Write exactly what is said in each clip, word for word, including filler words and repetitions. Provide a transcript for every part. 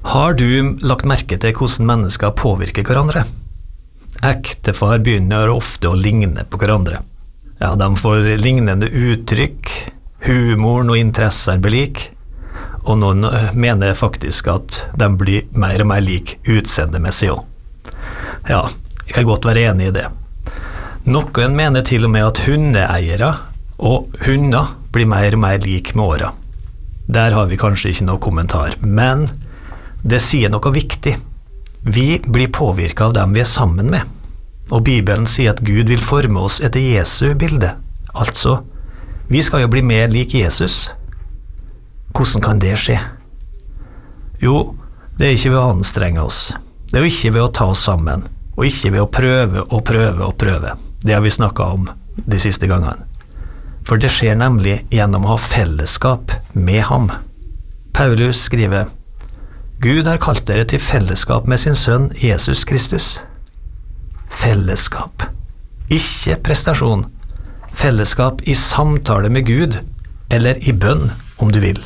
Har du lagt merke til hvordan mennesker påvirker hverandre? Ektefar begynner ofte å ligne på hverandre. Ja, de får lignende uttrykk, humoren og interessen blir lik, og noen mener faktisk at de blir mer og mer lik utseendemessig også. Ja, jeg kan godt være enig i det. Noen mener til og med at hundeeiere og hunder blir mer og mer lik med åra. Der har vi kanskje ikke noe kommentar, men det sier noe viktig. Vi blir påvirket av dem vi er sammen med, og Bibelen sier at Gud vil forme oss etter Jesu bilde. Altså, vi skal jo bli mer lik Jesus. Hvordan kan det skje? Jo, det er ikke ved å anstrenge oss. Det er jo ikke ved å ta oss sammen, og ikke ved å prøve og prøve og prøve. Det har vi snakket om de siste gangene. For det skjer nemlig gjennom å ha fellesskap med ham. Paulus skriver: Gud har kalt dere til fellesskap med sin sønn Jesus Kristus. Fellesskap. Ikke prestasjon. Fellesskap i samtale med Gud, eller i bønn, om du vil.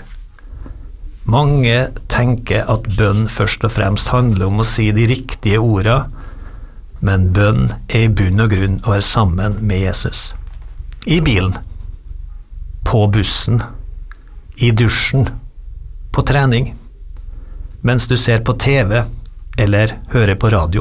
Mange tenker at bønn først og fremst handler om å si de riktige ordene, men bønn er i bunn og grunn å være sammen med Jesus. I bilen, på bussen, i dusjen, på trening, mens du ser på T V eller hører på radio.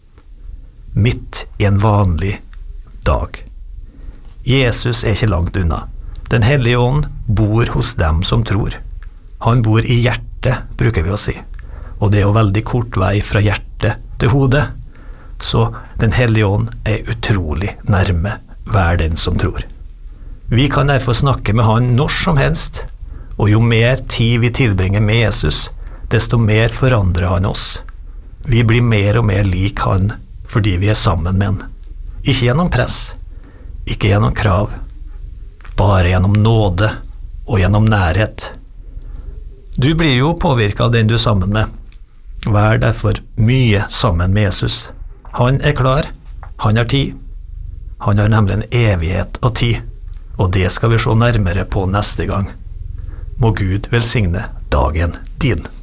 Midt i en vanlig dag. Jesus er ikke langt unna. Den hellige ånd bor hos dem som tror. Han bor i hjertet, bruker vi å si. Og det er jo veldig kort vei fra hjertet til hodet. Så den hellige ånd er utrolig nærme hver den som tror. Vi kan derfor snakke med han når som helst, og jo mer tid vi tilbringer med Jesus, desto mer forandrer han oss. Vi blir mer og mer lik han fordi vi er sammen med han. Ikke gjennom press, ikke gjennom krav, bare gjennom nåde og gjennom nærhet. Du blir jo påvirket av den du er sammen med. Vær derfor mye sammen med Jesus. Han er klar, han har tid. Han har nemlig en evighet og tid, og det skal vi se nærmere på neste gang. Må Gud velsigne dagen din.